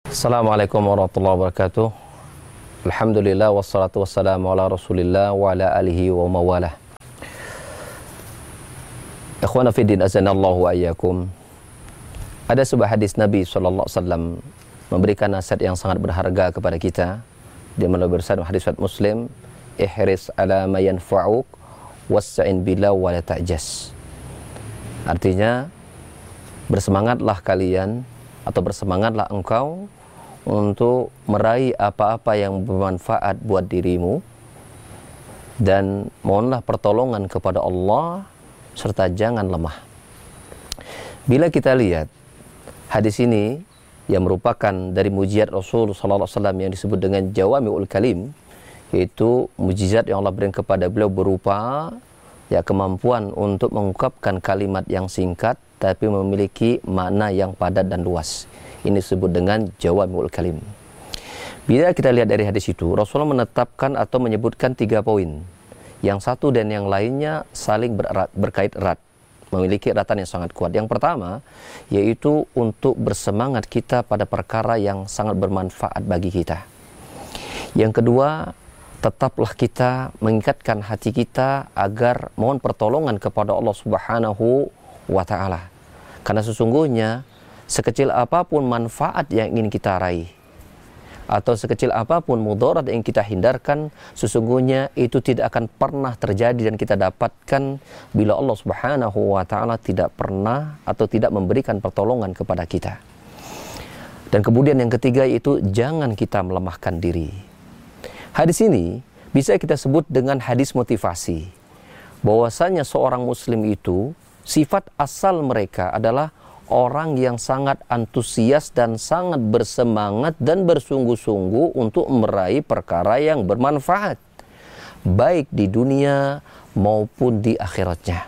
Assalamualaikum warahmatullahi wabarakatuh. Alhamdulillah wassalatu wassalamu ala Rasulillah wa ala alihi wa mawalah. Ikhwana fiddin azanallahu wa iyyakum. Ada sebuah hadis Nabi sallallahu alaihi wasallam memberikan nasihat yang sangat berharga kepada kita. Dia bersabda hadis riwayat Muslim, ihris ala ma yanfa'uk wasta'in billah wa la ta'jas. Artinya, bersemangatlah kalian atau bersemangatlah engkau untuk meraih apa-apa yang bermanfaat buat dirimu, dan mohonlah pertolongan kepada Allah serta jangan lemah. Bila kita lihat hadis ini yang merupakan dari mujizat Rasul sallallahu alaihi wasallam yang disebut dengan Jawami'ul Kalim, yaitu mujizat yang Allah berikan kepada beliau berupa kemampuan untuk mengungkapkan kalimat yang singkat tapi memiliki makna yang padat dan luas. Ini disebut dengan Jawami'ul Kalim. Bila kita lihat dari hadis itu, Rasulullah menetapkan atau menyebutkan 3 poin. Yang satu dan yang lainnya saling berkait erat, memiliki eratan yang sangat kuat. Yang pertama, yaitu untuk bersemangat kita pada perkara yang sangat bermanfaat bagi kita. Yang kedua, tetaplah kita mengingatkan hati kita agar mohon pertolongan kepada Allah Subhanahu wa ta'ala. Karena sesungguhnya sekecil apapun manfaat yang ingin kita raih, atau sekecil apapun mudarat yang kita hindarkan, sesungguhnya itu tidak akan pernah terjadi dan kita dapatkan bila Allah Subhanahu wa ta'ala tidak pernah atau tidak memberikan pertolongan kepada kita. Dan kemudian yang ketiga, yaitu jangan kita melemahkan diri. Hadis ini bisa kita sebut dengan hadis motivasi, bahwasanya seorang muslim itu sifat asal mereka adalah orang yang sangat antusias dan sangat bersemangat dan bersungguh-sungguh untuk meraih perkara yang bermanfaat, baik di dunia maupun di akhiratnya.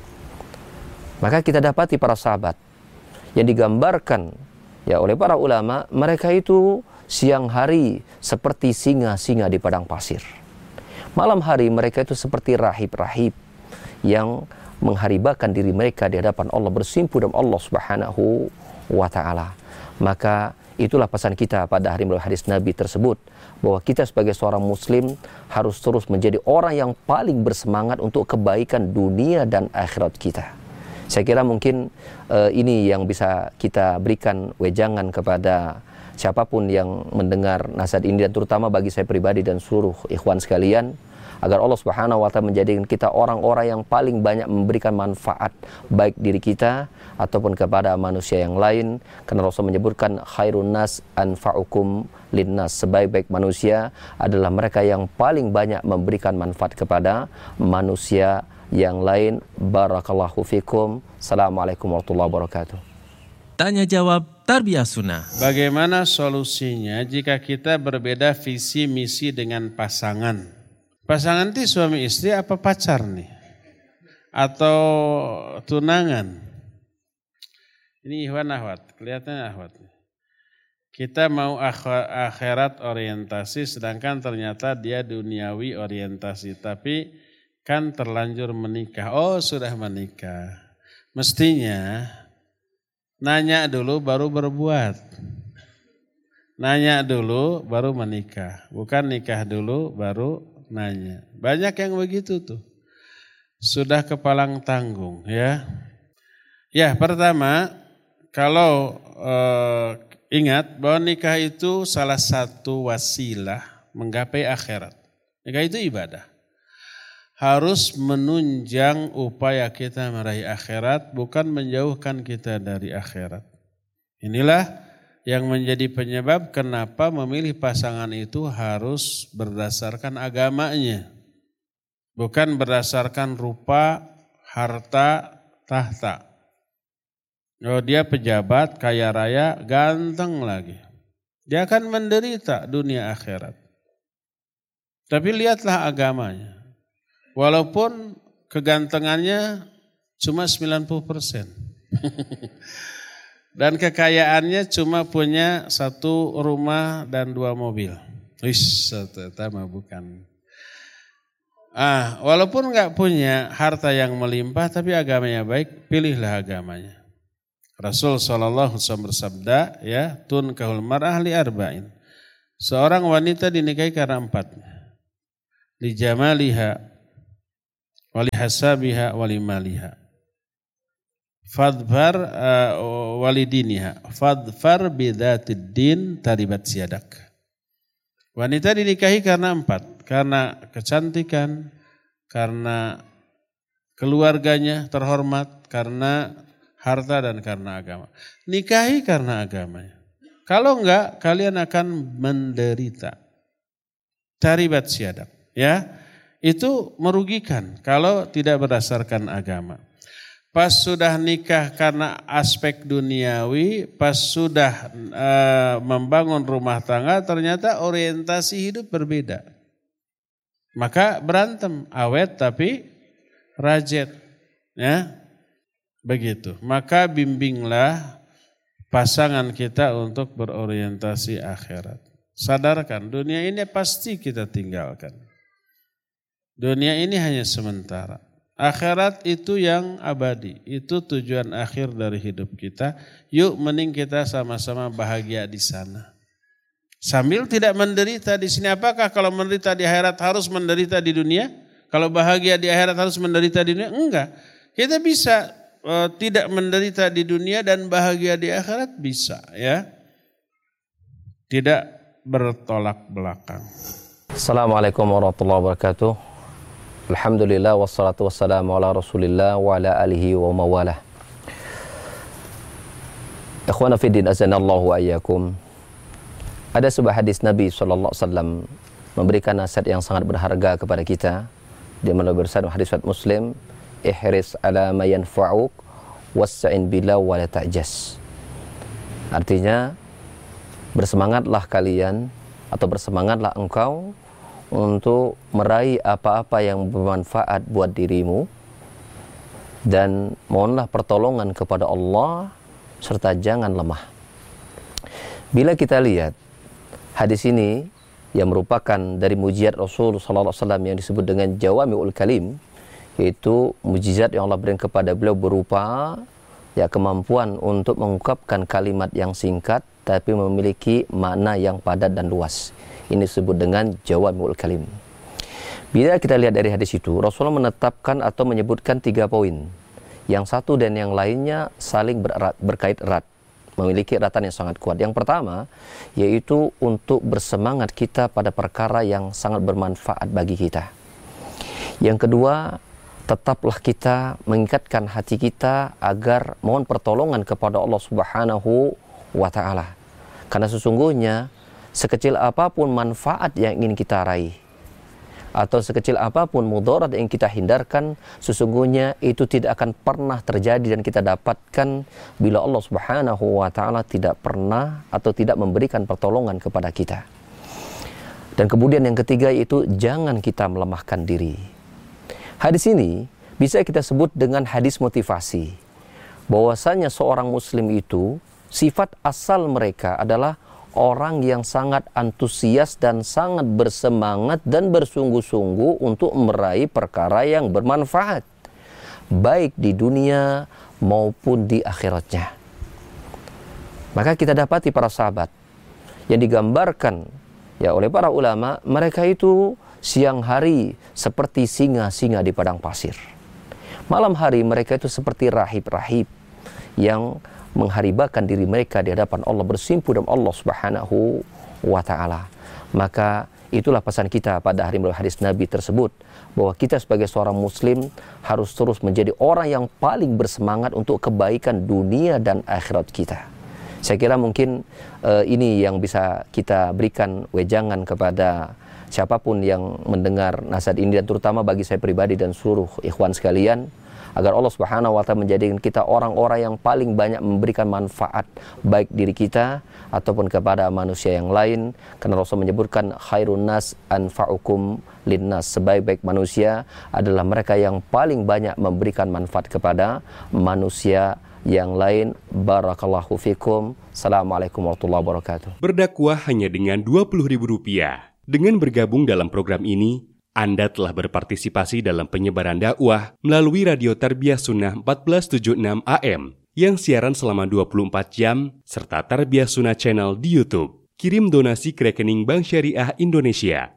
Maka kita dapati para sahabat yang digambarkan oleh para ulama, mereka itu siang hari seperti singa-singa di padang pasir. Malam hari mereka itu seperti rahib-rahib yang mengharibakan diri mereka di hadapan Allah, bersimpu dengan Allah Subhanahu wa ta'ala. Maka itulah pesan kita pada hari melalui hadis Nabi tersebut, bahwa kita sebagai seorang muslim harus terus menjadi orang yang paling bersemangat untuk kebaikan dunia dan akhirat kita. Saya kira mungkin ini yang bisa kita berikan wejangan kepada siapapun yang mendengar nasihat ini, dan terutama bagi saya pribadi dan seluruh ikhwan sekalian, agar Allah Subhanahu wa ta'ala menjadikan kita orang-orang yang paling banyak memberikan manfaat baik diri kita ataupun kepada manusia yang lain. Karena Rasul menyebutkan khairun nas anfa'ukum linnas, sebaik-baik manusia adalah mereka yang paling banyak memberikan manfaat kepada manusia yang lain. Barakallahu fikum. Assalamualaikum warahmatullahi wabarakatuh. Tanya jawab Tarbiyah Sunnah. Bagaimana solusinya jika kita berbeda visi misi dengan pasangan? Pasangan itu suami istri apa pacar nih? Atau tunangan? Ini ikhwan akhwat, kelihatannya akhwat. Kita mau akhirat orientasi, sedangkan ternyata dia duniawi orientasi. Tapi kan terlanjur menikah. Oh, sudah menikah. Mestinya nanya dulu baru berbuat. Nanya dulu baru menikah. Bukan nikah dulu baru nanya. Banyak yang begitu tuh. Sudah kepalang tanggung ya. Ya, pertama, kalau ingat bahwa nikah itu salah satu wasilah menggapai akhirat. Nikah itu ibadah. Harus menunjang upaya kita meraih akhirat, bukan menjauhkan kita dari akhirat. Inilah yang menjadi penyebab kenapa memilih pasangan itu harus berdasarkan agamanya. Bukan berdasarkan rupa, harta, tahta. Oh, dia pejabat, kaya raya, ganteng lagi. Dia akan menderita dunia akhirat. Tapi lihatlah agamanya. Walaupun kegantengannya cuma 90%. Dan kekayaannya cuma punya 1 rumah dan 2 mobil. Ternyata bukan. Walaupun nggak punya harta yang melimpah, tapi agamanya baik, pilihlah agamanya. Rasul sallallahu alaihi wasallam bersabda, ya, tunkahul mar'ah li arba'in. Seorang wanita dinikahi karena 4. Li jamaliha, wali hasabiha, wali maliha. Fadfar walidiniha, fadfar bidzatid din taribat siyadak. Wanita dinikahi karena 4, karena kecantikan, karena keluarganya terhormat, karena harta dan karena agama. Nikahi karena agamanya. Kalau enggak, kalian akan menderita. Taribat siadak. Ya, itu merugikan kalau tidak berdasarkan agama. Pas sudah nikah karena aspek duniawi, pas sudah membangun rumah tangga, ternyata orientasi hidup berbeda. Maka berantem, awet tapi rajet. Ya, begitu. Maka bimbinglah pasangan kita untuk berorientasi akhirat. Sadarkan, dunia ini pasti kita tinggalkan. Dunia ini hanya sementara. Akhirat itu yang abadi. Itu tujuan akhir dari hidup kita. Yuk mending kita sama-sama bahagia di sana. Sambil tidak menderita di sini. Apakah kalau menderita di akhirat harus menderita di dunia? Kalau bahagia di akhirat harus menderita di dunia? Enggak. Kita bisa tidak menderita di dunia dan bahagia di akhirat bisa, ya. Tidak bertolak belakang. Assalamualaikum warahmatullahi wabarakatuh. Alhamdulillah wassalatu wassalamu ala Rasulillah wa ala alihi wa mawalah. Ikhwana fiddin azanallahu wa iyyakum. Ada sebuah hadis Nabi sallallahu alaihi wasallam memberikan nasihat yang sangat berharga kepada kita. Dia melalui bersama hadis riwayat Muslim, ihris ala ma yanfa'uk wasta'in billah wa la ta'jas. Artinya, bersemangatlah kalian atau bersemangatlah engkau untuk meraih apa-apa yang bermanfaat buat dirimu dan mohonlah pertolongan kepada Allah serta jangan lemah. Bila kita lihat hadis ini yang merupakan dari mujizat Rasul sallallahu alaihi wasallam yang disebut dengan Jawami'ul Kalim, yaitu mujizat yang Allah berikan kepada beliau berupa ya kemampuan untuk mengungkapkan kalimat yang singkat tapi memiliki makna yang padat dan luas. Ini disebut dengan Jawami'ul Kalim. Bila kita lihat dari hadis itu, Rasulullah menetapkan atau menyebutkan 3 poin. Yang satu dan yang lainnya saling berkait erat, memiliki eratan yang sangat kuat. Yang pertama, yaitu untuk bersemangat kita pada perkara yang sangat bermanfaat bagi kita. Yang kedua, tetaplah kita mengikatkan hati kita agar mohon pertolongan kepada Allah Subhanahu wa ta'ala. Karena sesungguhnya sekecil apapun manfaat yang ingin kita raih atau sekecil apapun mudarat yang kita hindarkan, sesungguhnya itu tidak akan pernah terjadi dan kita dapatkan bila Allah Subhanahu wa ta'ala tidak pernah atau tidak memberikan pertolongan kepada kita. Dan kemudian yang ketiga yaitu jangan kita melemahkan diri. Hadis ini bisa kita sebut dengan hadis motivasi. Bahwasanya seorang muslim itu sifat asal mereka adalah orang yang sangat antusias dan sangat bersemangat dan bersungguh-sungguh untuk meraih perkara yang bermanfaat, baik di dunia maupun di akhiratnya. Maka kita dapati para sahabat yang digambarkan ya oleh para ulama, mereka itu siang hari seperti singa-singa di padang pasir. Malam hari mereka itu seperti rahib-rahib yang mengharibakan diri mereka di hadapan Allah, bersimpu dengan Allah Subhanahu wa ta'ala. Maka itulah pesan kita pada hari melalui hadis Nabi tersebut, bahwa kita sebagai seorang muslim harus terus menjadi orang yang paling bersemangat untuk kebaikan dunia dan akhirat kita. Saya kira mungkin ini yang bisa kita berikan wejangan kepada siapapun yang mendengar nasihat ini, dan terutama bagi saya pribadi dan seluruh ikhwan sekalian, agar Allah Subhanahu wa ta'ala menjadikan kita orang-orang yang paling banyak memberikan manfaat baik diri kita ataupun kepada manusia yang lain. Karena Rasul menyebutkan khairun nas anfa'ukum linnas, sebaik-baik manusia adalah mereka yang paling banyak memberikan manfaat kepada manusia yang lain. Barakallahu fikum. Assalamualaikum warahmatullahi wabarakatuh. Berdakwah hanya dengan Rp20.000. Dengan bergabung dalam program ini, Anda telah berpartisipasi dalam penyebaran dakwah melalui Radio Tarbiyah Sunnah 1476 AM yang siaran selama 24 jam, serta Tarbiyah Sunnah Channel di YouTube. Kirim donasi ke rekening Bank Syariah Indonesia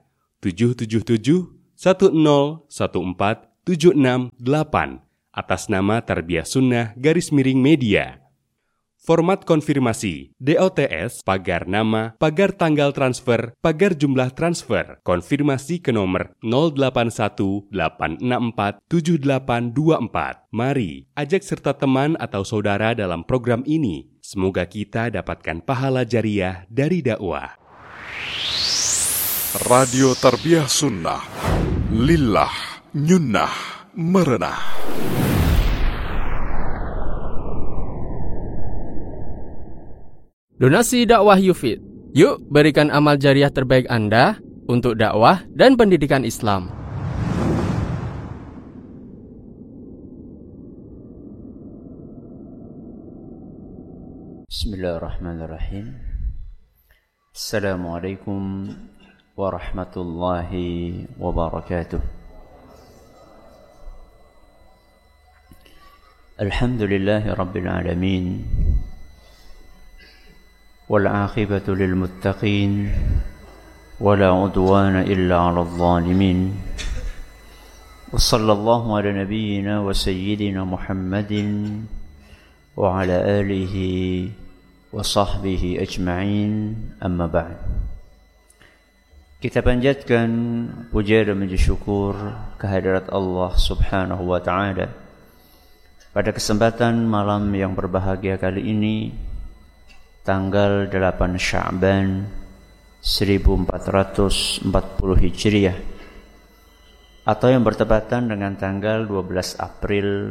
777-10147688 atas nama Tarbiyah Sunnah _Media. Format konfirmasi DOTS pagar nama, pagar tanggal transfer, pagar jumlah transfer. Konfirmasi ke nomor 0818647824. Mari ajak serta teman atau saudara dalam program ini. Semoga kita dapatkan pahala jariah dari dakwah. Radio Tarbiyah Sunnah Lillah Nyunnah Merenah. Donasi dakwah Yufid. Yuk berikan amal jariah terbaik Anda untuk dakwah dan pendidikan Islam. Bismillahirrahmanirrahim. Assalamualaikum warahmatullahi wabarakatuh. Alhamdulillahi rabbil alamin. والعاقبة للمتقين ولا عدوان إلا على الظالمين وصلى الله على نبينا وسيدنا محمد وعلى آله وصحبه أجمعين أما بعد. Kita panjatkan puja dan puji syukur kehadirat Allah Subhanahu wa taala pada kesempatan malam yang berbahagia kali ini, tanggal 8 Sya'ban 1440 Hijriah, atau yang bertepatan dengan tanggal 12 April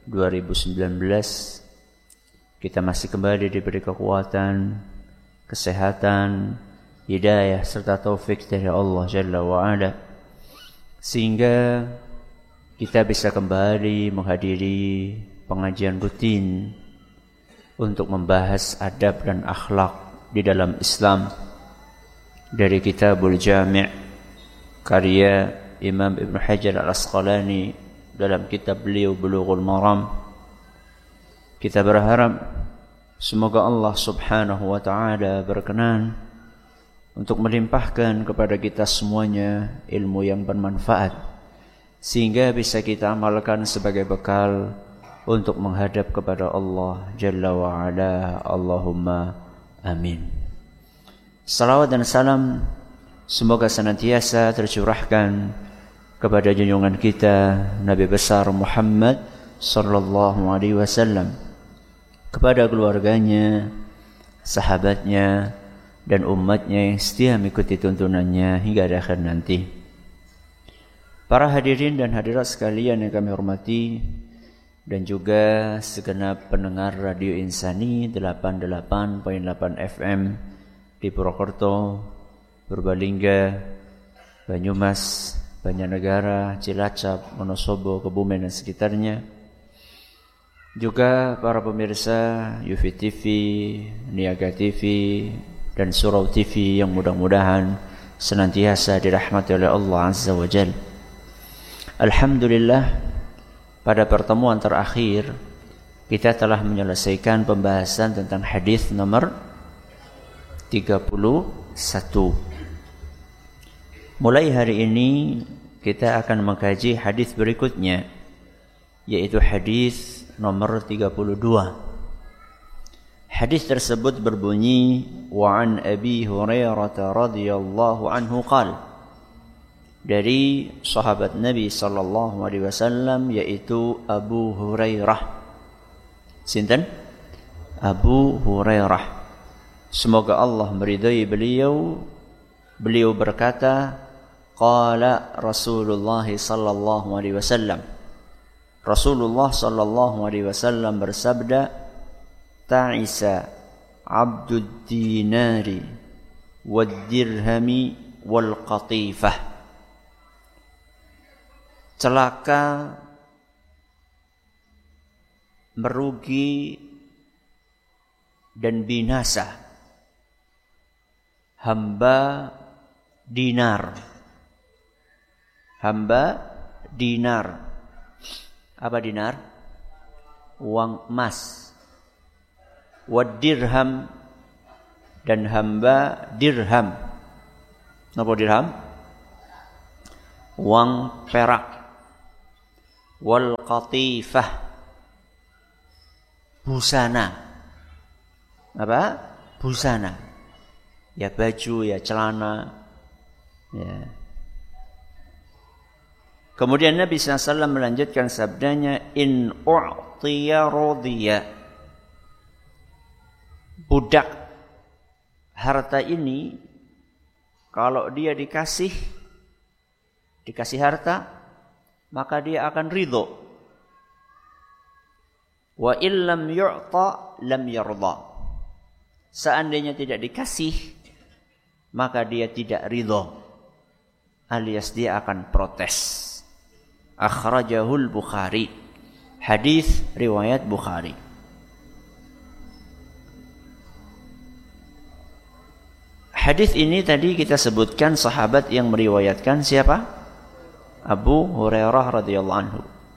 2019. Kita masih kembali diberi kekuatan, kesehatan, hidayah serta taufik dari Allah Jalla wa'ala, sehingga kita bisa kembali menghadiri pengajian rutin untuk membahas adab dan akhlak di dalam Islam dari Kitabul Jami' karya Imam Ibn Hajar Al-Asqalani dalam kitab beliau Bulughul Maram. Kita berharap semoga Allah Subhanahu wa taala berkenan untuk melimpahkan kepada kita semuanya ilmu yang bermanfaat, sehingga bisa kita amalkan sebagai bekal untuk menghadap kepada Allah Jalla wa'ala. Allahumma amin. Salawat dan salam semoga senantiasa tercurahkan kepada junjungan kita Nabi besar Muhammad sallallahu alaihi wasallam, kepada keluarganya, sahabatnya, dan umatnya yang setia mengikuti tuntunannya hingga akhir nanti. Para hadirin dan hadirat sekalian yang kami hormati, dan juga segenap pendengar Radio Insani 88.8 FM di Purwokerto, Purbalingga, Banyumas, Banjarnegara, Cilacap, Wonosobo, Kebumen dan sekitarnya. Juga para pemirsa Yufi TV, Niaga TV, dan Surau TV yang mudah-mudahan senantiasa dirahmati oleh Allah Azza wa Jalla. Alhamdulillah, pada pertemuan terakhir kita telah menyelesaikan pembahasan tentang hadis nomor 31. Mulai hari ini kita akan mengkaji hadis berikutnya, yaitu hadis nomor 32. Hadis tersebut berbunyi, wa an Abi Hurairah radhiyallahu anhu qala, dari sahabat Nabi sallallahu alaihi wasallam, yaitu Abu Hurairah. Sinten? Abu Hurairah. Semoga Allah meridai beliau. Beliau berkata, qala Rasulullah sallallahu alaihi wasallam. Rasulullah sallallahu alaihi wasallam bersabda, ta'isa 'abdud dinari wad dirhami wal qatifah. Celaka, merugi, dan binasa hamba dinar. Hamba dinar. Apa dinar? Uang emas. wad dirham, dan hamba dirham. Apa dirham? Uang perak. Wal qatifah, busana. Apa? Busana. Ya baju, ya celana. Ya. Kemudian Nabi SAW melanjutkan sabdanya, in u'tiya radiya. Budak harta ini, kalau dia dikasih harta, maka dia akan ridho. Wa illam yu'ta lam yarda. Seandainya tidak dikasih, maka dia tidak ridho, alias dia akan protes. Akhrajahul Bukhari. Hadis riwayat Bukhari. Hadis ini tadi kita sebutkan sahabat yang meriwayatkan siapa? Abu Hurairah radhiyallahu anhu.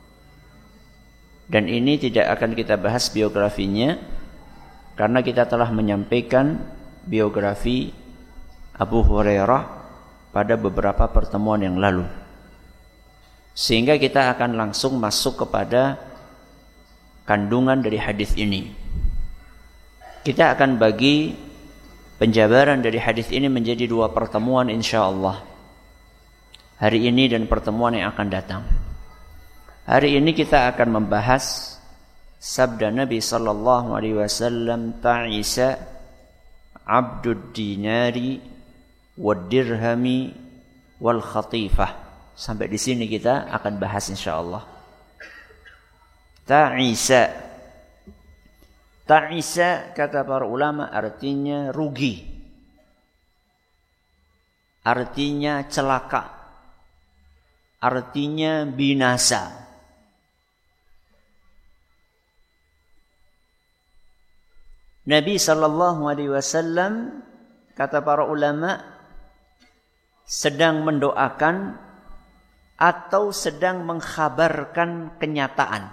Dan ini tidak akan kita bahas biografinya karena kita telah menyampaikan biografi Abu Hurairah pada beberapa pertemuan yang lalu. Sehingga kita akan langsung masuk kepada kandungan dari hadis ini. Kita akan bagi penjabaran dari hadis ini menjadi 2 pertemuan insyaallah. Hari ini dan pertemuan yang akan datang. Hari ini kita akan membahas sabda Nabi sallallahu alaihi wasallam, ta'isa abdud dinari wad dirhami wal khatifah. Sampai di sini kita akan bahas insyaallah. Ta'isa. Ta'isa kata para ulama artinya rugi. Artinya celaka. Artinya binasa. Nabi sallallahu alaihi wasallam kata para ulama sedang mendoakan atau sedang mengkhabarkan kenyataan.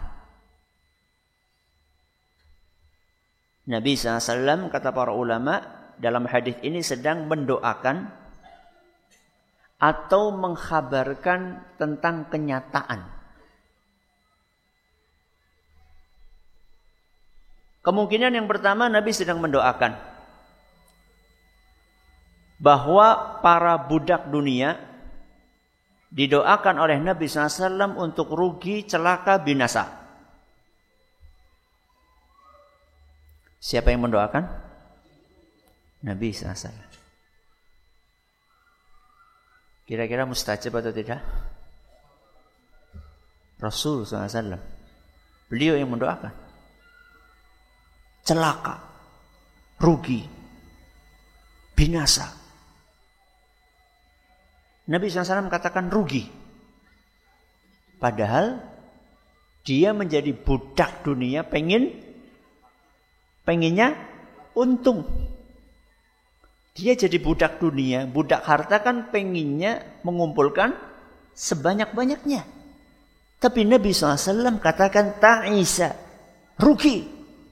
Nabi SAW kata para ulama dalam hadis ini sedang mendoakan atau mengkhabarkan tentang kenyataan. Kemungkinan yang pertama Nabi sedang mendoakan bahwa para budak dunia didoakan oleh Nabi SAW untuk rugi, celaka, binasa. Siapa yang mendoakan? Nabi SAW. Kira-kira mustajab atau tidak? Rasul SAW. Beliau yang mendoakan. Celaka, rugi, binasa. Nabi SAW katakan rugi. Padahal dia menjadi budak dunia, pengennya untung. Dia jadi budak dunia, budak harta kan pengennya mengumpulkan sebanyak-banyaknya. Tapi Nabi SAW katakan ta'isa, rugi.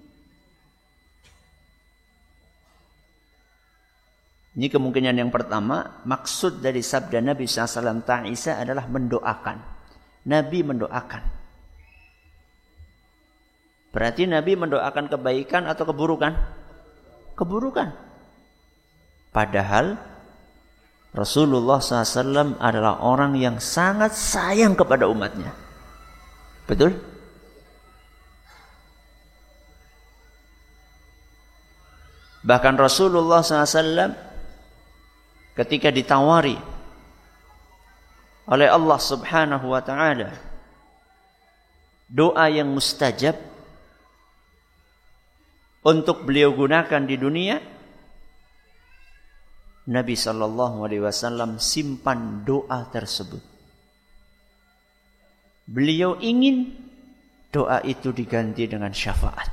Ini kemungkinan yang pertama. Maksud dari sabda Nabi SAW ta'isa adalah mendoakan. Nabi mendoakan. Berarti Nabi mendoakan kebaikan atau keburukan? Keburukan. Padahal Rasulullah SAW adalah orang yang sangat sayang kepada umatnya. Betul? Bahkan Rasulullah SAW ketika ditawari oleh Allah Subhanahu wa ta'ala doa yang mustajab untuk beliau gunakan di dunia, Nabi SAW simpan doa tersebut. Beliau ingin doa itu diganti dengan syafaat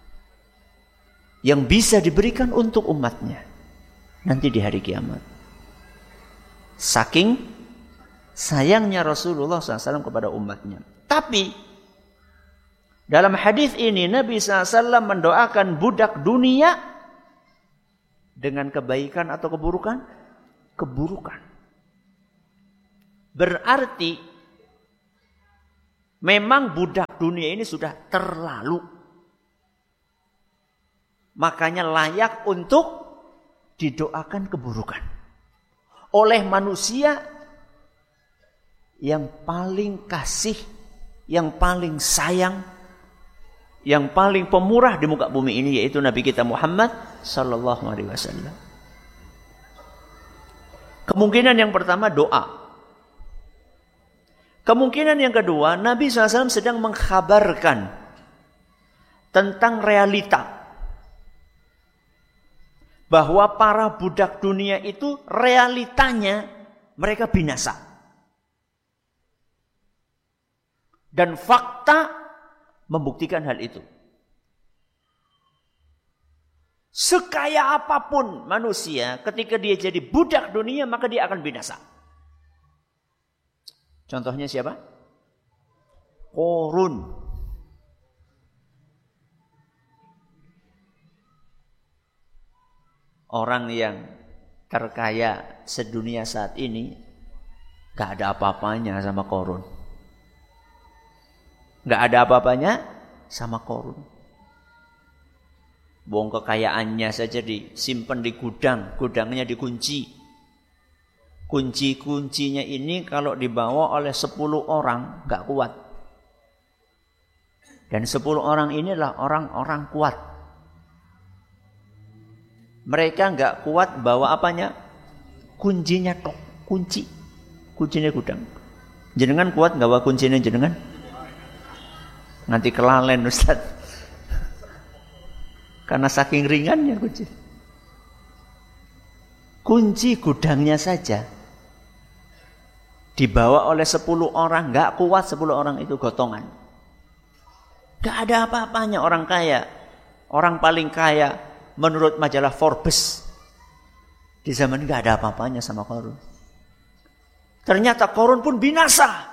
yang bisa diberikan untuk umatnya nanti di hari kiamat. Saking sayangnya Rasulullah SAW kepada umatnya. Tapi Dalam hadis ini Nabi SAW mendoakan budak dunia dengan kebaikan atau keburukan? Keburukan. Berarti memang budak dunia ini sudah terlalu. Makanya layak untuk didoakan keburukan oleh manusia yang paling kasih, yang paling sayang, yang paling pemurah di muka bumi ini, yaitu Nabi kita Muhammad sallallahu alaihi wasallam. Kemungkinan yang pertama doa. Kemungkinan yang kedua, Nabi SAW sedang mengkhabarkan tentang realita bahwa para budak dunia itu realitanya mereka binasa. Dan fakta membuktikan hal itu. Sekaya apapun manusia, ketika dia jadi budak dunia, maka dia akan binasa. Contohnya siapa? Qarun. Orang yang terkaya sedunia saat ini, gak ada apa-apanya sama Qarun. Gak ada apa-apanya sama Qarun. Bohong kekayaannya saja disimpan di gudang, gudangnya dikunci. Kunci-kuncinya ini kalau dibawa oleh 10 orang gak kuat. Dan 10 orang inilah orang-orang kuat. Mereka gak kuat bawa apanya? Kuncinya tok, kunci. Kuncinya gudang. Jenengan kuat gak bawa kuncinya jenengan? Nanti kelalen Ustaz. Karena saking ringannya kunci. Kunci gudangnya saja dibawa oleh 10 orang, gak kuat 10 orang itu gotongan. Gak ada apa-apanya orang kaya. Orang paling kaya menurut majalah Forbes di zaman gak ada apa-apanya sama Qarun. Ternyata Qarun pun binasa.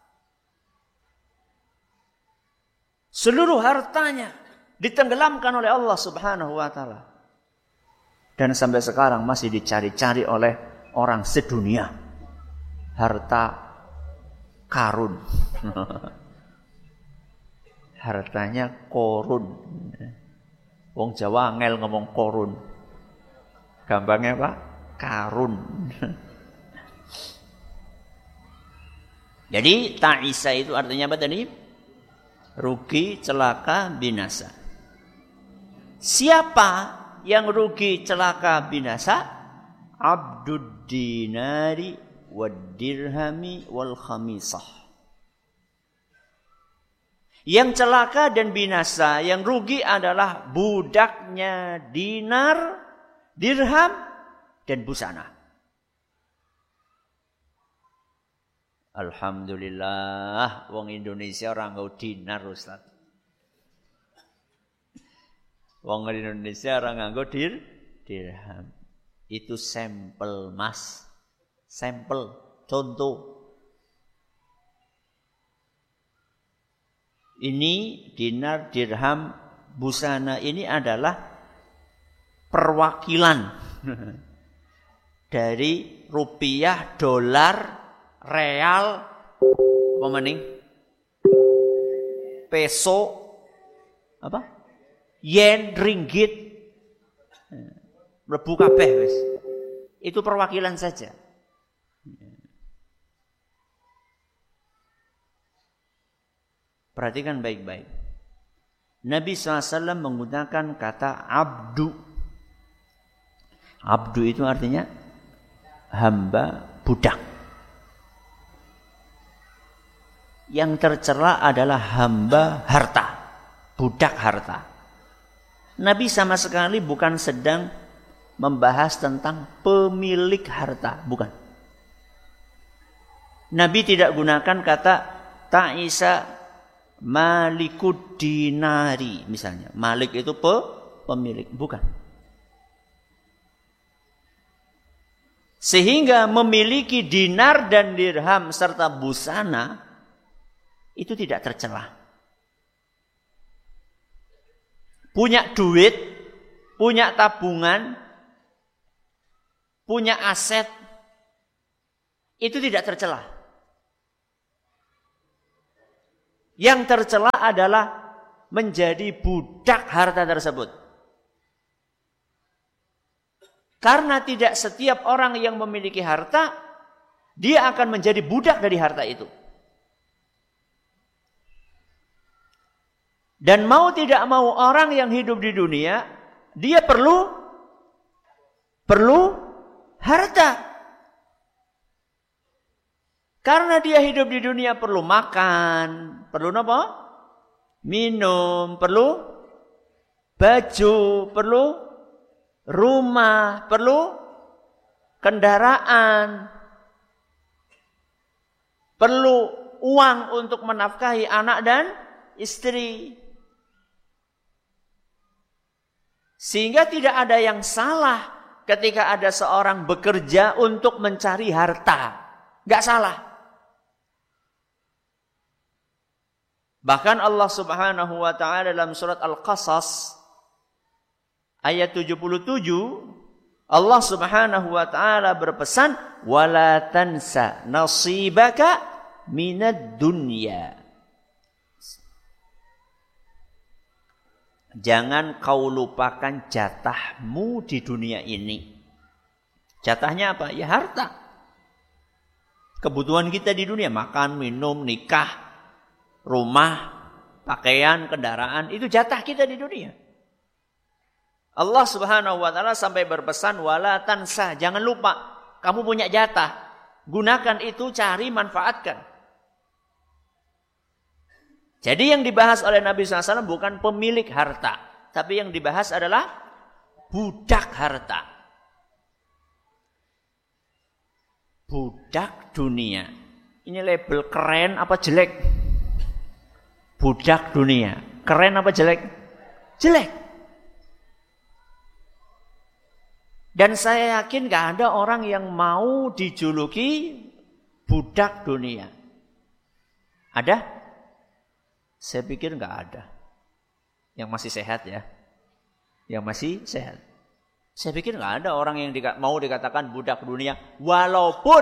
Seluruh hartanya ditenggelamkan oleh Allah Subhanahu wa taala. Dan sampai sekarang masih dicari-cari oleh orang sedunia. Harta karun. Hartanya korun. Wong Jawa angel ngomong korun. Gampangnya apa? Karun. Jadi ta'isa itu artinya apa tadi? Rugi, celaka, binasa. Siapa yang rugi, celaka, binasa? Abdud dinari wad dirhami wal khamisah. Yang celaka dan binasa, yang rugi adalah budaknya dinar, dirham, dan busana. Alhamdulillah, wong Indonesia orang ngau dinar, Ustaz. Wong Indonesia orang nganggo dirham. Itu sampel, Mas. Sampel, contoh. Ini dinar, dirham, busana ini adalah perwakilan dari rupiah, dolar, real, apa maning? Peso, apa? Yen, ringgit, mlebu kabeh wis. Itu perwakilan saja. Perhatikan baik-baik. Nabi SAW menggunakan kata abdu. Abdu itu artinya hamba, budak. Yang tercela adalah hamba harta, budak harta. Nabi sama sekali bukan sedang membahas tentang pemilik harta, bukan. Nabi tidak gunakan kata ta'isa malikud dinari misalnya. Malik itu pemilik, bukan. Sehingga memiliki dinar dan dirham serta busana itu tidak tercela. punya duit, punya tabungan, punya aset, itu tidak tercela. Yang tercela adalah menjadi budak harta tersebut. Karena tidak setiap orang yang memiliki harta, dia akan menjadi budak dari harta itu. Dan mau tidak mau orang yang hidup di dunia, dia perlu harta. Karena dia hidup di dunia perlu makan, perlu apa? Minum, perlu baju, perlu rumah, perlu kendaraan, perlu uang untuk menafkahi anak dan istri. Sehingga tidak ada yang salah ketika ada seorang bekerja untuk mencari harta. Enggak salah. Bahkan Allah Subhanahu wa taala dalam surat Al-Qasas ayat 77, Allah Subhanahu wa taala berpesan, "Wala tansa nasibaka minad dunya." Jangan kau lupakan jatahmu di dunia ini. Jatahnya apa? Ya harta. Kebutuhan kita di dunia, makan, minum, nikah, rumah, pakaian, kendaraan, itu jatah kita di dunia. Allah Subhanahu wa taala sampai berpesan, wala tansa, jangan lupa kamu punya jatah. Gunakan itu, cari, manfaatkan. Jadi yang dibahas oleh Nabi SAW bukan pemilik harta, tapi yang dibahas adalah budak harta. Budak dunia. Ini label keren apa jelek? Budak dunia. Keren apa jelek? Jelek. Dan saya yakin gak ada orang yang mau dijuluki budak dunia. Ada? Saya pikir nggak ada. Yang masih sehat ya. Yang masih sehat. Saya pikir nggak ada orang yang mau dikatakan budak dunia. Walaupun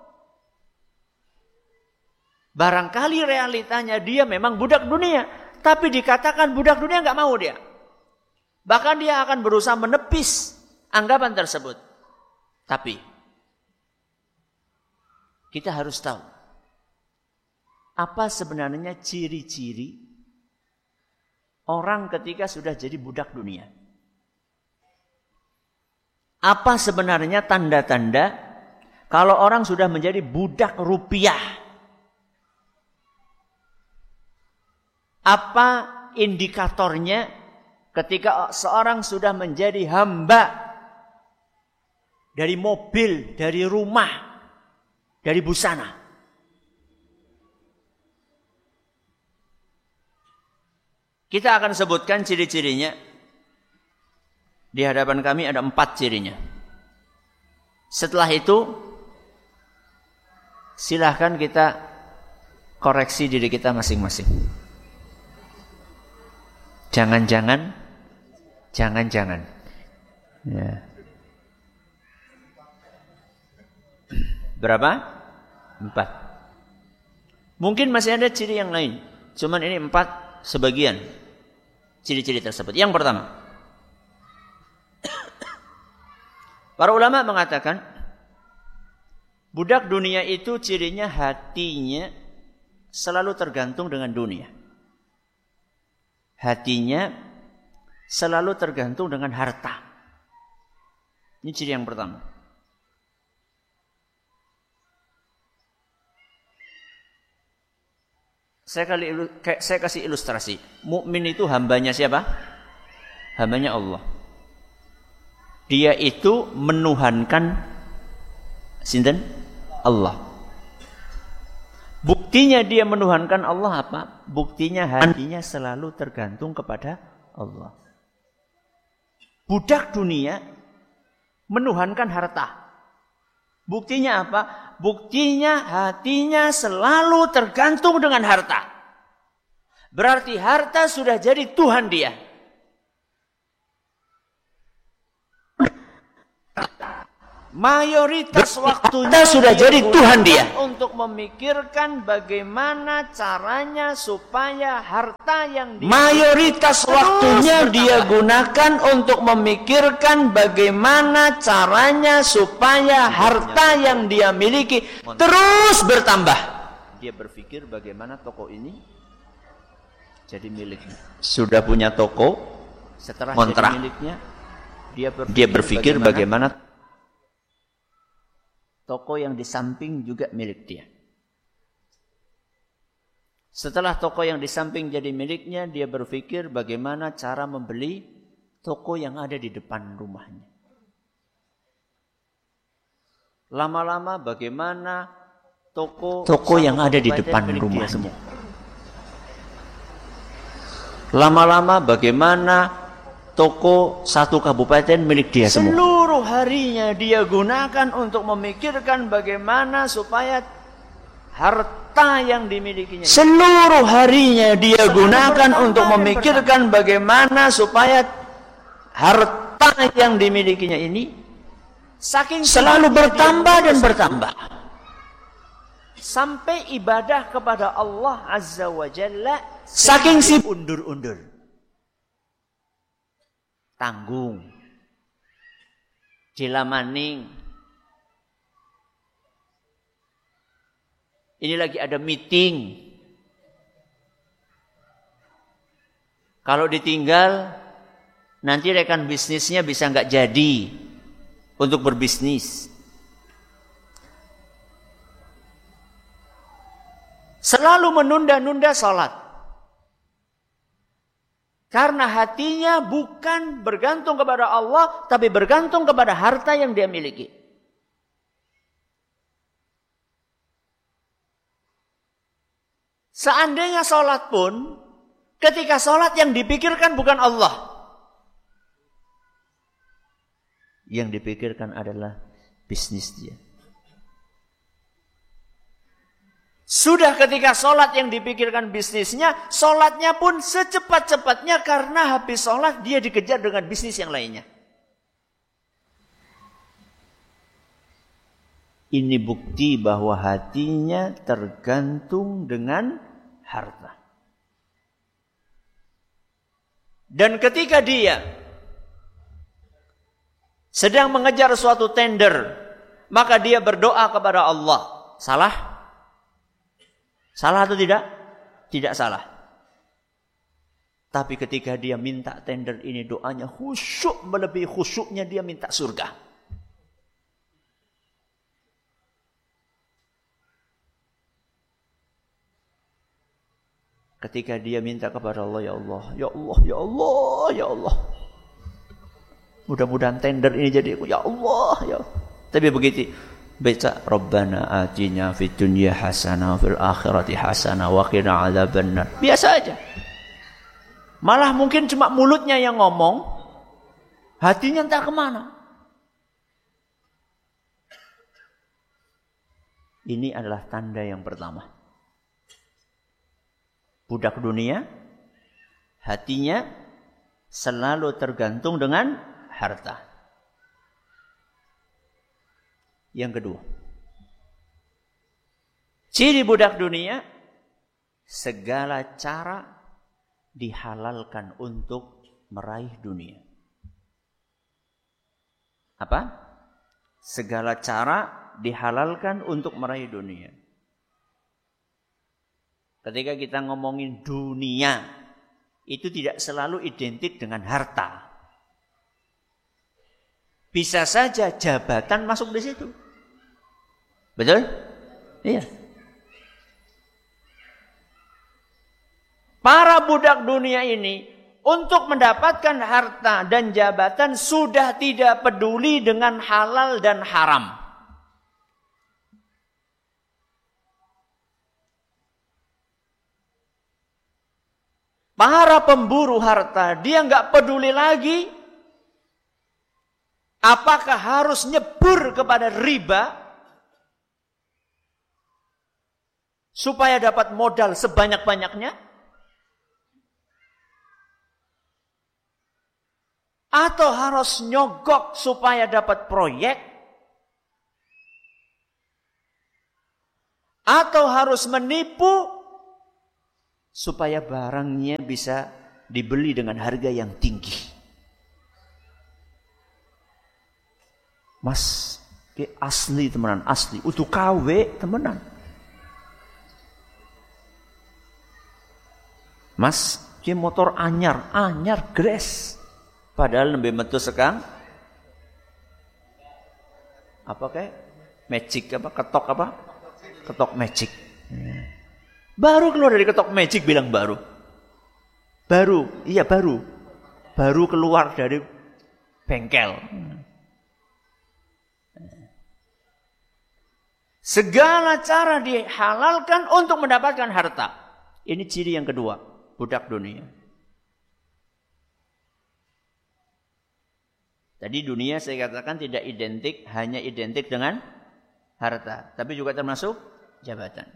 barangkali realitanya dia memang budak dunia. Tapi dikatakan budak dunia nggak mau dia. Bahkan dia akan berusaha menepis anggapan tersebut. Tapi kita harus tahu. Apa sebenarnya ciri-ciri orang ketika sudah jadi budak dunia? Apa sebenarnya tanda-tanda kalau orang sudah menjadi budak rupiah? Apa indikatornya ketika seorang sudah menjadi hamba dari mobil, dari rumah, dari busana? Kita akan sebutkan ciri-cirinya. Di hadapan kami ada 4 cirinya. Setelah itu, silahkan kita koreksi diri kita masing-masing. Jangan-jangan. Ya. Berapa? 4. Mungkin masih ada ciri yang lain. Cuman ini 4 sebagian ciri-ciri tersebut. Yang pertama, para ulama mengatakan budak dunia itu cirinya hatinya selalu tergantung dengan dunia. Hatinya selalu tergantung dengan harta. Ini ciri yang pertama. Saya kasih ilustrasi. Mukmin itu hambanya siapa? Hambanya Allah. Dia itu menuhankan sinten? Allah. Buktinya dia menuhankan Allah apa? Buktinya hatinya selalu tergantung kepada Allah. Budak dunia menuhankan harta. Buktinya apa? Buktinya hatinya selalu tergantung dengan harta. Berarti harta sudah jadi Tuhan dia. mayoritas waktunya sudah jadi Tuhan dia untuk memikirkan bagaimana caranya supaya harta yang mayoritas waktunya dia gunakan untuk memikirkan bagaimana caranya supaya harta yang dia miliki terus bertambah. Dia berpikir bagaimana toko ini jadi miliknya. Sudah punya toko, setelah kontrak jadi miliknya, dia berpikir bagaimana toko yang di samping juga milik dia. Setelah toko yang di samping jadi miliknya, dia berpikir bagaimana cara membeli toko yang ada di depan rumahnya. Lama-lama bagaimana toko yang ada di depan rumah semua. Lama-lama bagaimana toko satu kabupaten milik dia semua. Seluruh harinya dia gunakan untuk memikirkan bagaimana supaya harta yang dimilikinya. Seluruh harinya dia gunakan untuk memikirkan bagaimana supaya harta yang dimilikinya ini saking selalu bertambah dan bertambah. Sampai ibadah kepada Allah Azza wa Jalla saking undur-undur. Tanggung, dilamaning. Ini lagi ada meeting. Kalau ditinggal, nanti rekan bisnisnya bisa nggak jadi untuk berbisnis. Selalu menunda-nunda salat. Karena hatinya bukan bergantung kepada Allah, tapi bergantung kepada harta yang dia miliki. Seandainya sholat pun, ketika sholat yang dipikirkan bukan Allah. Yang dipikirkan adalah bisnis dia. Sudah ketika sholat yang dipikirkan bisnisnya, sholatnya pun secepat-cepatnya karena habis sholat dia dikejar dengan bisnis yang lainnya. Ini bukti bahwa hatinya tergantung dengan harta. Dan ketika dia sedang mengejar suatu tender, maka dia berdoa kepada Allah. Salah? Salah atau tidak? Tidak salah. Tapi ketika dia minta tender ini, doanya khusyuk, melebihi khusyuknya dia minta surga. Ketika dia minta kepada Allah, ya Allah, ya Allah, ya Allah, ya Allah. Mudah-mudahan tender ini jadi, ya Allah, ya Allah. Tapi begitu baca Rabbana atina fid dunya hasanah wa fil akhirati hasanah wa qina adzabannar. Biasa aja. Malah mungkin cuma mulutnya yang ngomong, hatinya entah kemana. Ini adalah tanda yang pertama. Budak dunia, hatinya selalu tergantung dengan harta. Yang kedua, ciri budak dunia, segala cara dihalalkan untuk meraih dunia. Apa? Segala cara dihalalkan untuk meraih dunia. Ketika kita ngomongin dunia, itu tidak selalu identik dengan harta. Bisa saja jabatan masuk di situ. Betul? Iya. Para budak dunia ini untuk mendapatkan harta dan jabatan sudah tidak peduli dengan halal dan haram. Para pemburu harta, dia nggak peduli lagi apakah harus nyebur kepada riba supaya dapat modal sebanyak-banyaknya, atau harus nyogok supaya dapat proyek, atau harus menipu supaya barangnya bisa dibeli dengan harga yang tinggi. Mas, ke asli temenan, asli. Udah KW temenan. Mas, ke motor anyar gres. Padahal nembe metu sekang. Apa kayak? Magic apa? Ketok magic. Baru keluar dari ketok magic bilang baru. Iya baru. Baru keluar dari bengkel. Segala cara dihalalkan untuk mendapatkan harta. Ini ciri yang kedua, budak dunia. Tadi dunia saya katakan tidak identik, hanya identik dengan harta. Tapi juga termasuk jabatan.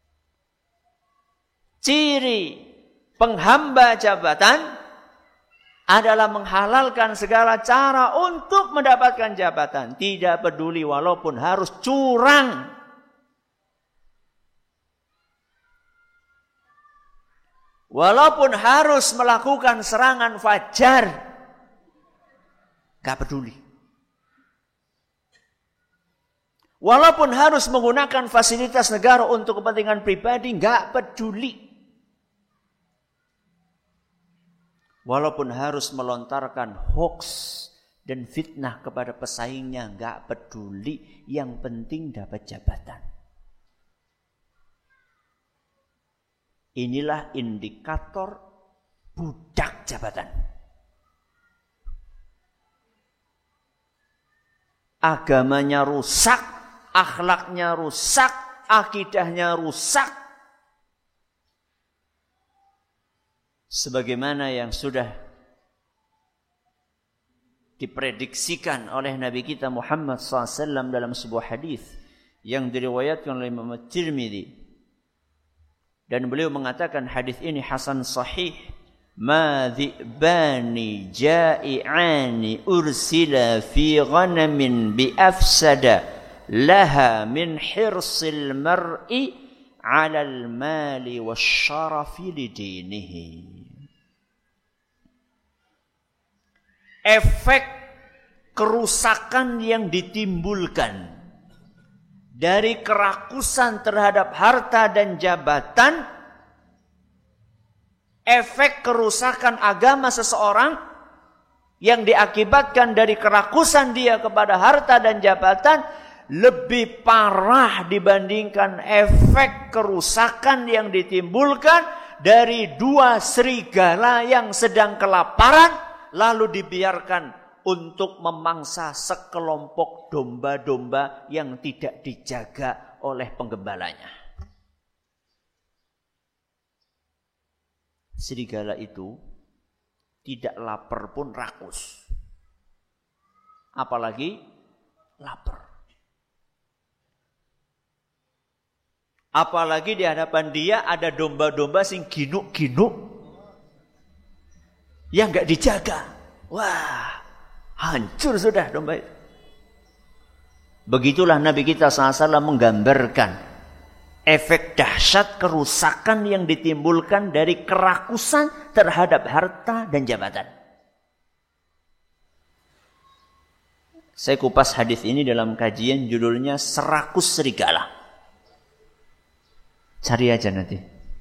Ciri penghamba jabatan adalah menghalalkan segala cara untuk mendapatkan jabatan. Tidak peduli walaupun harus curang. Walaupun harus melakukan serangan fajar. Gak peduli. Walaupun harus menggunakan fasilitas negara untuk kepentingan pribadi, gak peduli. Walaupun harus melontarkan hoax dan fitnah kepada pesaingnya, gak peduli. Yang penting dapat jabatan. Inilah indikator budak jabatan. Agamanya rusak, akhlaknya rusak, akidahnya rusak. Sebagaimana yang sudah diprediksikan oleh Nabi kita Muhammad SAW dalam sebuah hadis yang diriwayatkan oleh Imam Tirmidzi. Dan beliau mengatakan hadis ini hasan sahih. Ma dhi'bani ja'i'ani ursila fi ghanamin bi afsada laha min hirsil mar'i 'ala al-mali wasyarafi lidinihi. Efek kerusakan yang ditimbulkan dari kerakusan terhadap harta dan jabatan, efek kerusakan agama seseorang yang diakibatkan dari kerakusan dia kepada harta dan jabatan lebih parah dibandingkan efek kerusakan yang ditimbulkan dari dua serigala yang sedang kelaparan lalu dibiarkan untuk memangsa sekelompok domba-domba yang tidak dijaga oleh penggembalanya. Serigala itu tidak lapar pun rakus. Apalagi lapar. Apalagi di hadapan dia ada domba-domba sing ginuk-ginuk yang enggak dijaga. Wah, hancur sudah domba itu. Begitulah Nabi kita SAW menggambarkan efek dahsyat kerusakan yang ditimbulkan dari kerakusan terhadap harta dan jabatan. Saya kupas hadis ini dalam kajian judulnya Serakus Serigala. Cari aja nanti.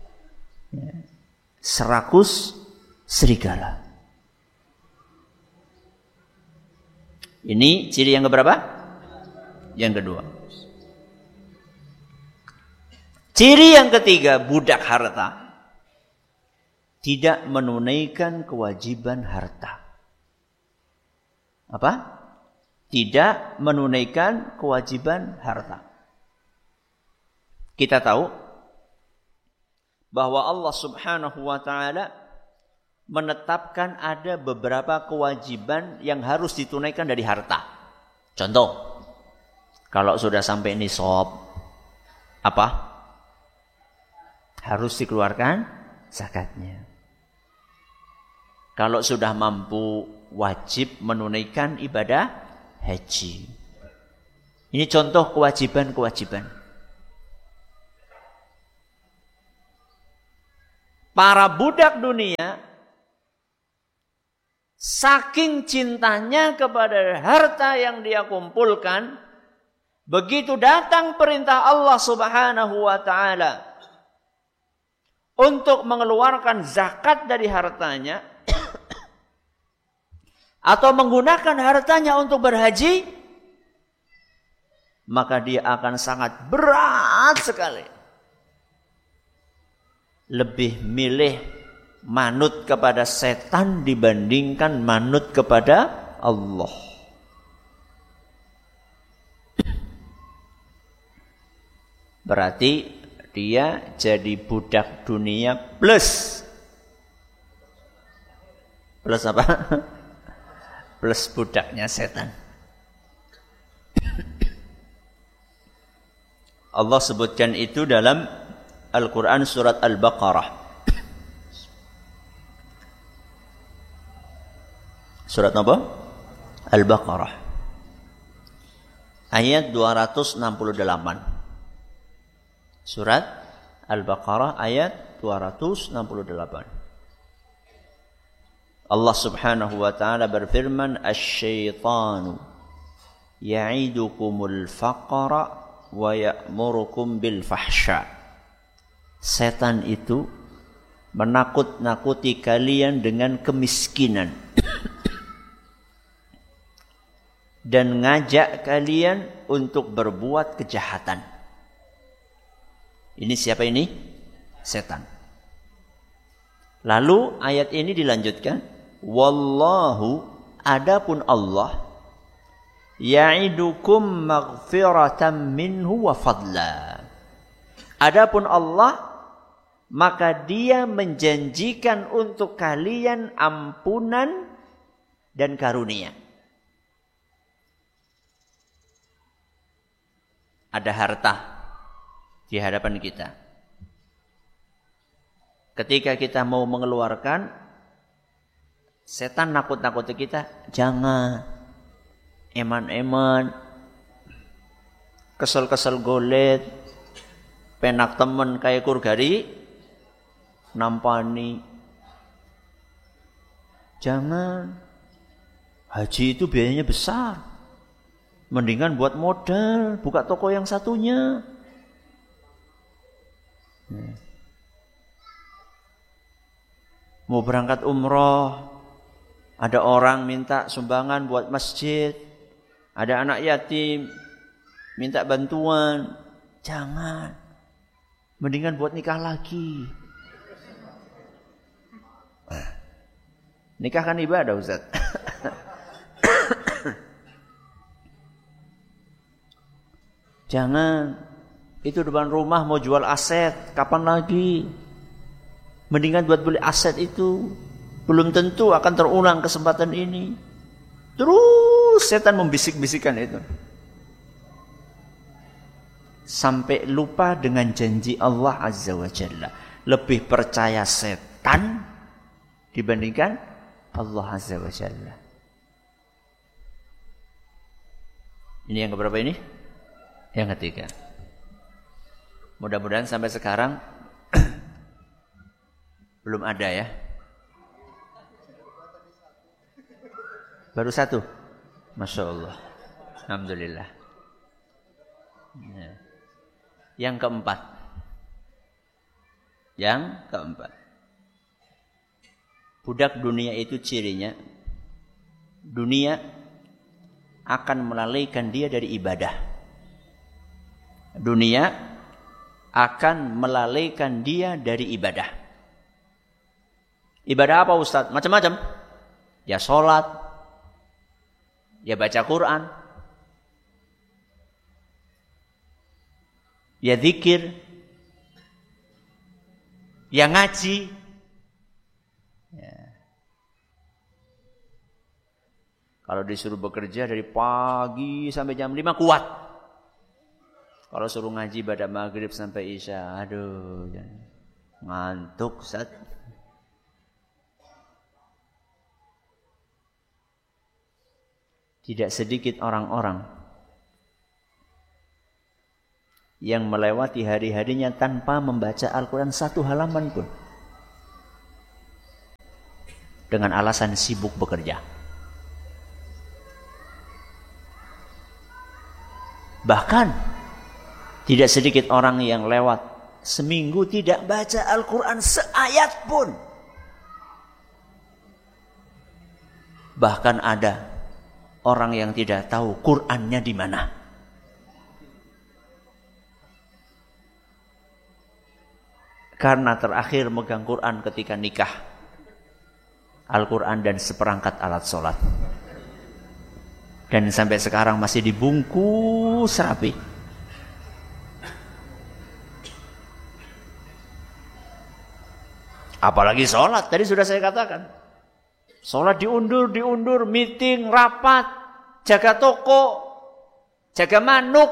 Serakus Serigala. Ini ciri yang keberapa? Yang kedua. Ciri yang ketiga, budak harta. Tidak menunaikan kewajiban harta. Apa? Tidak menunaikan kewajiban harta. Kita tahu bahwa Allah Subhanahu wa ta'ala menetapkan ada beberapa kewajiban yang harus ditunaikan dari harta. Contoh, kalau sudah sampai nisab, apa? Harus dikeluarkan zakatnya. Kalau sudah mampu, wajib menunaikan ibadah haji. Ini contoh kewajiban-kewajiban. Para budak dunia saking cintanya kepada harta yang dia kumpulkan, begitu datang perintah Allah Subhanahu wa taala untuk mengeluarkan zakat dari hartanya atau menggunakan hartanya untuk berhaji, maka dia akan sangat berat sekali. Lebih milih manut kepada setan dibandingkan manut kepada Allah. Berarti dia jadi budak dunia plus apa? Plus budaknya setan. Allah sebutkan itu dalam Al-Quran surat Al-Baqarah. Surat apa? Al-Baqarah. Ayat 268. Surat Al-Baqarah ayat 268. Allah Subhanahu wa taala berfirman, "Asy-syaitanu ya'idukumul faqra wa ya'murukum bil fahsya." Setan itu menakut-nakuti kalian dengan kemiskinan dan ngajak kalian untuk berbuat kejahatan. Ini siapa ini? Setan. Lalu ayat ini dilanjutkan, wallahu, adapun Allah, ya'idukum maghfiratan minhu wa fadla. Adapun Allah, maka dia menjanjikan untuk kalian ampunan dan karunia. Ada harta di hadapan kita. Ketika kita mau mengeluarkan, setan nakut-nakuti kita, jangan, eman-eman, kesel-kesel golet, penak temen kayak kurgari, nampani. Jangan, haji itu biayanya besar. Mendingan buat modal, buka toko yang satunya. Mau berangkat umroh, ada orang minta sumbangan buat masjid, ada anak yatim minta bantuan. Jangan, mendingan buat nikah lagi. Nikah kan ibadah, Ustaz. Jangan, itu depan rumah mau jual aset, kapan lagi? Mendingan buat beli aset itu. Belum tentu akan terulang kesempatan ini. Terus setan membisik-bisikan itu. Sampai lupa dengan janji Allah Azza wa Jalla. Lebih percaya setan dibandingkan Allah Azza wa Jalla. Ini yang keberapa ini? Yang ketiga. Mudah-mudahan sampai sekarang belum ada ya. Baru satu. Masya Allah. Alhamdulillah. Yang keempat. Budak dunia itu cirinya, dunia akan melalaikan dia dari ibadah. Dunia akan melalaikan dia dari ibadah. Ibadah apa, Ustaz? Macam-macam. Ya sholat, ya baca Quran, ya zikir, ya ngaji. Ya. Kalau disuruh bekerja dari pagi sampai jam 5 kuat. Kalau suruh ngaji pada maghrib sampai isya, aduh, ngantuk, Ustaz. Tidak sedikit orang-orang yang melewati hari-harinya tanpa membaca Al-Quran satu halaman pun. dengan alasan sibuk bekerja. Bahkan tidak sedikit orang yang lewat seminggu tidak baca Al-Quran seayat pun. Bahkan ada orang yang tidak tahu Qurannya di mana. Karena terakhir megang Quran ketika nikah. Al-Quran dan seperangkat alat sholat. Dan sampai sekarang masih dibungkus rapi. Apalagi sholat, tadi sudah saya katakan. Sholat diundur, meeting, rapat, jaga toko, jaga manuk,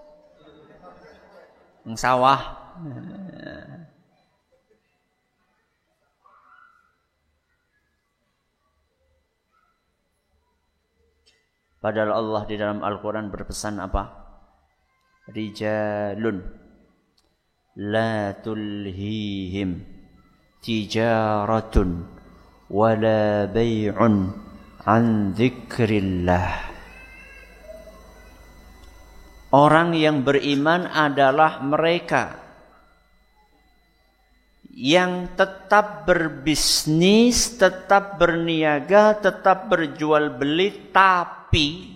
sawah. Padahal Allah di dalam Al-Quran berpesan apa? Rijalun la tulhihim tijaratun wala bay'un an dzikrillah. Orang yang beriman adalah mereka yang tetap berbisnis, tetap berniaga, tetap berjual beli, tapi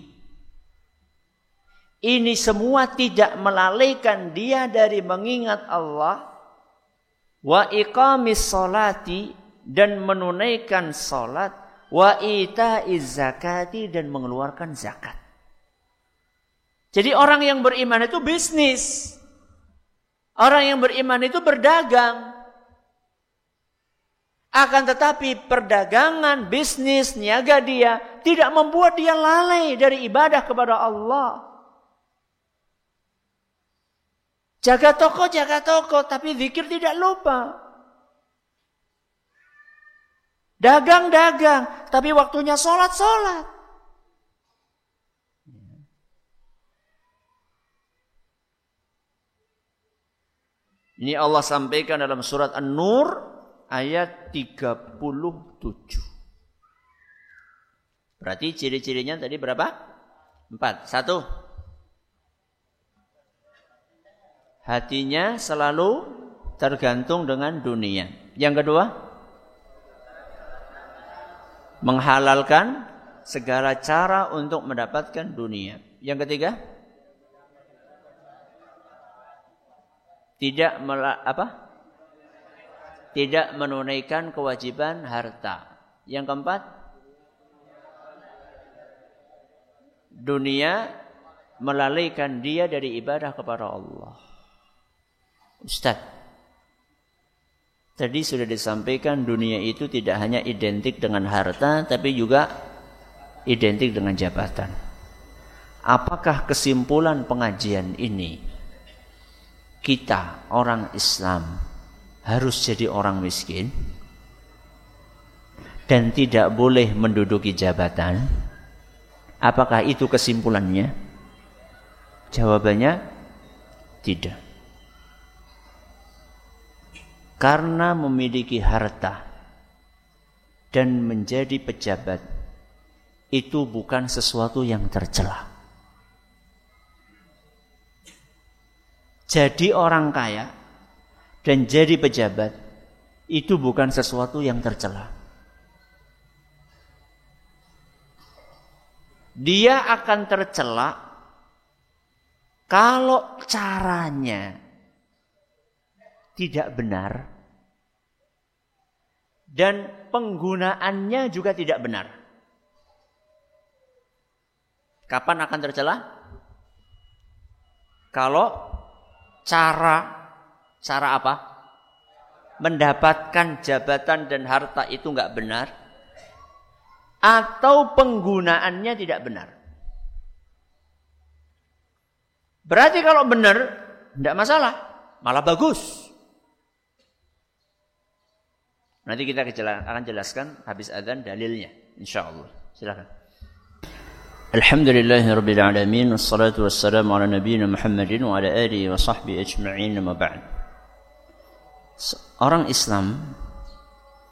ini semua tidak melalaikan dia dari mengingat Allah, wa iqamis sholati, dan menunaikan salat, wa itaiz zakati, dan mengeluarkan zakat. Jadi orang yang beriman itu bisnis. Orang yang beriman itu berdagang. Akan tetapi perdagangan, bisnis, niaga dia tidak membuat dia lalai dari ibadah kepada Allah. Jaga toko, tapi zikir tidak lupa. Dagang, tapi waktunya sholat. Ini Allah sampaikan dalam surat An-Nur ayat 37. Berarti ciri-cirinya tadi berapa? 4. 1. Hatinya selalu tergantung dengan dunia. Yang kedua, menghalalkan segala cara untuk mendapatkan dunia. Yang ketiga, tidak menunaikan kewajiban harta. Yang keempat, dunia melalaikan dia dari ibadah kepada Allah. Ustaz, tadi sudah disampaikan dunia itu tidak hanya identik dengan harta, tapi juga identik dengan jabatan. Apakah kesimpulan pengajian ini, kita orang Islam harus jadi orang miskin dan tidak boleh menduduki jabatan? Apakah itu kesimpulannya? Jawabannya tidak. Karena memiliki harta dan menjadi pejabat itu bukan sesuatu yang tercela. Jadi orang kaya dan jadi pejabat itu bukan sesuatu yang tercela. Dia akan tercela kalau caranya tidak benar dan penggunaannya juga tidak benar. Kapan akan tercela? Kalau cara apa? Mendapatkan jabatan dan harta itu enggak benar, atau penggunaannya tidak benar. Berarti kalau benar, enggak masalah, malah bagus. Nanti kita akan jelaskan habis adzan dalilnya, insyaallah. Silakan. Alhamdulillahirabbil alamin, wassalatu wassalamu ala nabiyyina Muhammadin wa ala alihi wa sahbihi ajma'in, amma ba'd. Orang Islam